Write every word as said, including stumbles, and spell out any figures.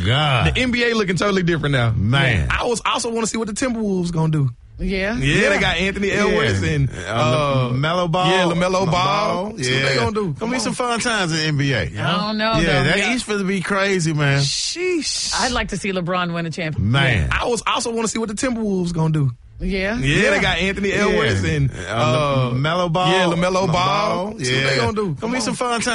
God. The N B A looking totally different now. Man. I was also want to see what the Timberwolves going to do. Yeah. yeah. Yeah, they got Anthony Edwards Yeah. and Uh, uh, LaMelo Ball. Yeah, LaMelo Ball. Ball. That's what they gonna do. Gonna be some fun times in the N B A. I don't know, Yeah, though. that Yeah. East finna be crazy, man. Sheesh. I'd like to see LeBron win a championship. Man. I was also want to see what the Timberwolves going to do. Yeah. Yeah, yeah, they got Anthony Edwards Yeah. and Uh, uh, LaMelo Ball. Yeah, LaMelo Ball. Ball. That's Yeah. what they gonna do. Gonna be some fun times.